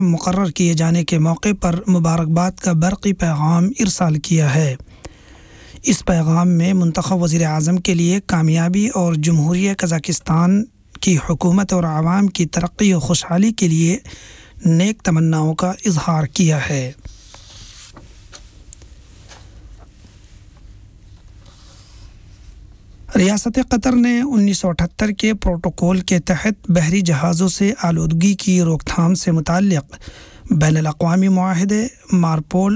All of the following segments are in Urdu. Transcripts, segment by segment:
مقرر کیے جانے کے موقع پر مبارکباد کا برقی پیغام ارسال کیا ہے۔ اس پیغام میں منتخب وزیر اعظم کے لیے کامیابی اور جمہوریہ قزاقستان کی حکومت اور عوام کی ترقی و خوشحالی کے لیے نیک تمناؤں کا اظہار کیا ہے۔ ریاست قطر نے 1978 کے پروٹوکول کے تحت بحری جہازوں سے آلودگی کی روک تھام سے متعلق بین الاقوامی معاہدے مارپول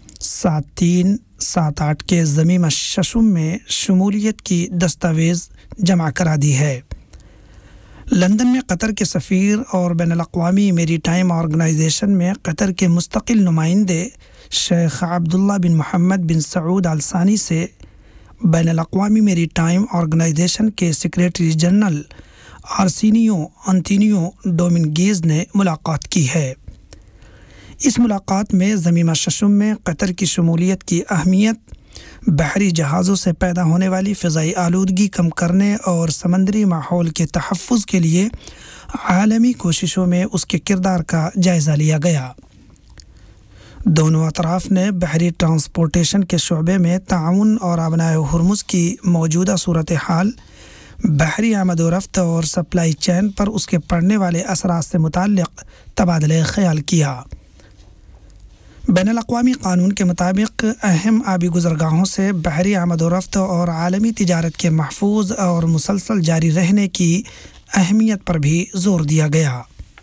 7378 کے ضمیمہ ششم میں شمولیت کی دستاویز جمع کرا دی ہے۔ لندن میں قطر کے سفیر اور بین الاقوامی میری ٹائم آرگنائزیشن میں قطر کے مستقل نمائندے شیخ عبداللہ بن محمد بن سعود آل ثانی سے بین الاقوامی میری ٹائم آرگنائزیشن کے سیکریٹری جنرل آرسینیو انتونیو ڈومنگیز نے ملاقات کی ہے۔ اس ملاقات میں ضمیمہ ششم میں قطر کی شمولیت کی اہمیت، بحری جہازوں سے پیدا ہونے والی فضائی آلودگی کم کرنے اور سمندری ماحول کے تحفظ کے لیے عالمی کوششوں میں اس کے کردار کا جائزہ لیا گیا۔ دونوں اطراف نے بحری ٹرانسپورٹیشن کے شعبے میں تعاون اور آبنائے ہرمز کی موجودہ صورتحال، بحری آمد و رفت اور سپلائی چین پر اس کے پڑنے والے اثرات سے متعلق تبادلہ خیال کیا۔ بین الاقوامی قانون کے مطابق اہم آبی گزرگاہوں سے بحری آمد و رفت اور عالمی تجارت کے محفوظ اور مسلسل جاری رہنے کی اہمیت پر بھی زور دیا گیا۔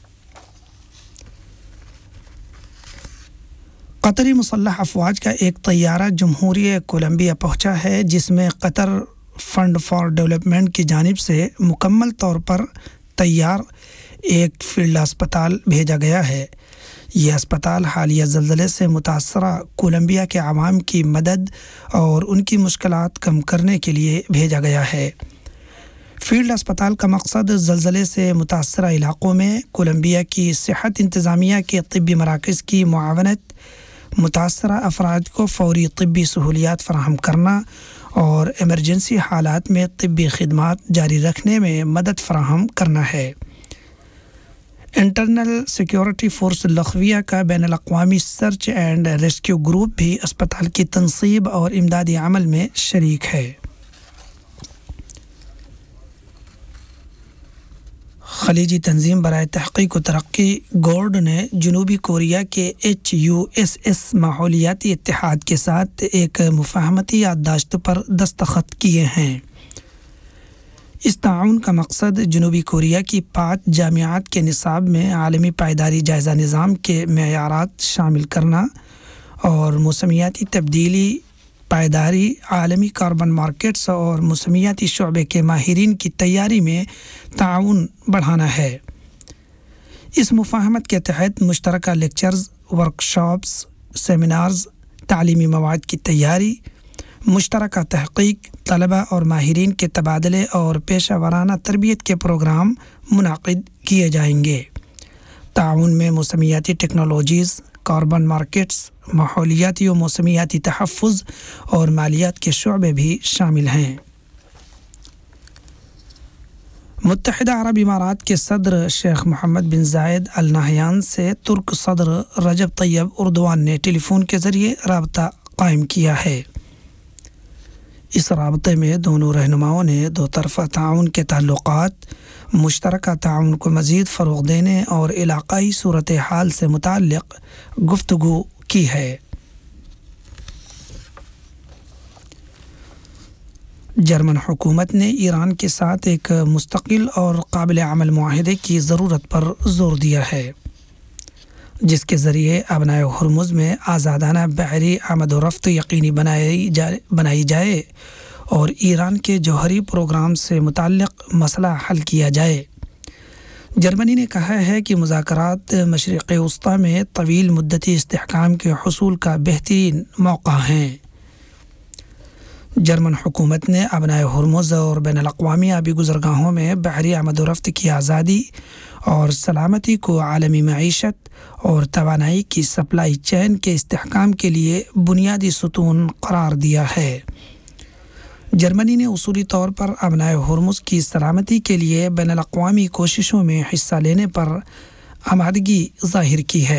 قطری مسلح افواج کا ایک طیارہ جمہوریہ کولمبیا پہنچا ہے، جس میں قطر فنڈ فار ڈیولپمنٹ کی جانب سے مکمل طور پر تیار ایک فیلڈ اسپتال بھیجا گیا ہے۔ یہ اسپتال حالیہ زلزلے سے متاثرہ کولمبیا کے عوام کی مدد اور ان کی مشکلات کم کرنے کے لیے بھیجا گیا ہے۔ فیلڈ اسپتال کا مقصد زلزلے سے متاثرہ علاقوں میں کولمبیا کی صحت انتظامیہ کے طبی مراکز کی معاونت، متاثرہ افراد کو فوری طبی سہولیات فراہم کرنا اور ایمرجنسی حالات میں طبی خدمات جاری رکھنے میں مدد فراہم کرنا ہے۔ انٹرنل سیکیورٹی فورس لخویہ کا بین الاقوامی سرچ اینڈ ریسکیو گروپ بھی اسپتال کی تنصیب اور امدادی عمل میں شریک ہے۔ خلیجی تنظیم برائے تحقیق و ترقی گورڈ نے جنوبی کوریا کے HUSS ماحولیاتی اتحاد کے ساتھ ایک مفاہمتی یادداشت پر دستخط کیے ہیں۔ اس تعاون کا مقصد جنوبی کوریا کی 5 جامعات کے نصاب میں عالمی پائیداری جائزہ نظام کے معیارات شامل کرنا اور موسمیاتی تبدیلی، پائیداری، عالمی کاربن مارکیٹس اور موسمیاتی شعبے کے ماہرین کی تیاری میں تعاون بڑھانا ہے۔ اس مفاہمت کے تحت مشترکہ لیکچرز، ورکشاپس، سیمینارز، تعلیمی مواد کی تیاری، مشترکہ تحقیق، طلبہ اور ماہرین کے تبادلے اور پیشہ ورانہ تربیت کے پروگرام منعقد کیے جائیں گے۔ تعاون میں موسمیاتی ٹیکنالوجیز، کاربن مارکیٹس، ماحولیاتی و موسمیاتی تحفظ اور مالیات کے شعبے بھی شامل ہیں۔ متحدہ عرب امارات کے صدر شیخ محمد بن زائد ال نہیان سے ترک صدر رجب طیب اردوان نے ٹیلی فون کے ذریعے رابطہ قائم کیا ہے۔ اس رابطے میں دونوں رہنماؤں نے دو طرفہ تعاون کے تعلقات، مشترکہ تعاون کو مزید فروغ دینے اور علاقائی صورتحال سے متعلق گفتگو کی ہے۔ جرمن حکومت نے ایران کے ساتھ ایک مستقل اور قابل عمل معاہدے کی ضرورت پر زور دیا ہے، جس کے ذریعے ابنائے ہرمز میں آزادانہ بحری آمد و رفت یقینی بنائی جائے اور ایران کے جوہری پروگرام سے متعلق مسئلہ حل کیا جائے۔ جرمنی نے کہا ہے کہ مذاکرات مشرق وسطی میں طویل مدتی استحکام کے حصول کا بہترین موقع ہیں۔ جرمن حکومت نے ابنائے ہرمز اور بین الاقوامی آبی گزرگاہوں میں بحری آمد و رفت کی آزادی اور سلامتی کو عالمی معیشت اور توانائی کی سپلائی چین کے استحکام کے لیے بنیادی ستون قرار دیا ہے۔ جرمنی نے اصولی طور پر ابنائے ہرمز کی سلامتی کے لیے بین الاقوامی کوششوں میں حصہ لینے پر آمادگی ظاہر کی ہے۔